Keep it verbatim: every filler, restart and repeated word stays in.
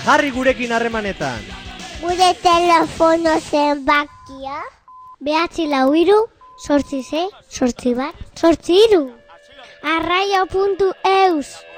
Jarri gurekin harremanetan. Gure telefono zenbakia. Behatzi lau hiru, sortzi sei, sortzi bat, sortzi hiru. arraio puntu eus